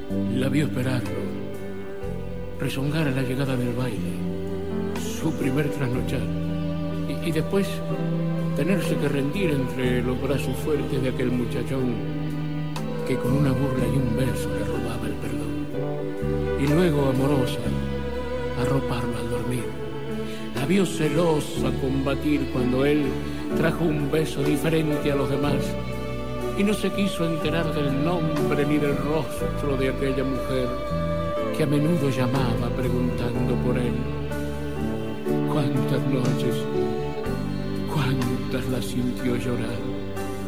La vio esperarlo, rezongar a la llegada del baile, su primer trasnochar, y después tenerse que rendir entre los brazos fuertes de aquel muchachón que con una burla y un beso le robaba el perdón. Y luego, amorosa, arroparlo al dormir. La vio celosa combatir cuando él trajo un beso diferente a los demás y no se quiso enterar del nombre ni del rostro de aquella mujer que a menudo llamaba preguntando por él. Cuántas noches, cuántas las sintió llorar.